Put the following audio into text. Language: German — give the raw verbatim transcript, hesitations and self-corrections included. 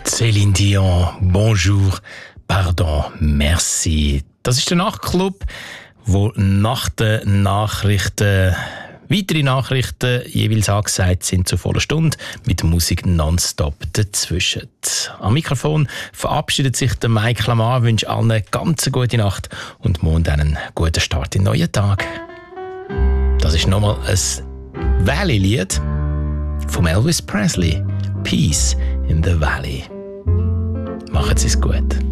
Céline Dion, bonjour, pardon, merci. Das ist der Nachtclub, wo nach den Nachrichten weitere Nachrichten jeweils angesagt sind zu voller Stunde mit Musik nonstop dazwischen. Am Mikrofon verabschiedet sich der Mike Lamar, wünscht allen eine ganz gute Nacht und morgen einen guten Start in den neuen Tag. Das ist nochmal ein Valley-Lied von Elvis Presley. Peace in the Valley. Macht's es gut.